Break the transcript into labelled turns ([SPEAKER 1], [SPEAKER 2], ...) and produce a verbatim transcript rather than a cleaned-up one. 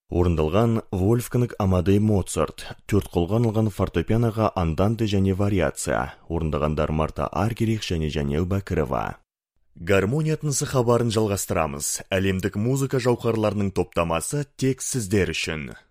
[SPEAKER 1] Орындалған Вольфганг Амадей Моцарт, төрт қолға арналған фортепианоға анданте және вариация. Орындағандар Марта Аргерих және Жанел Бәкірова. Гармония тынысы хабарын жалғастырамыз. Әлемдік музыка жауһарларының топтамасы тек сіздер үшін.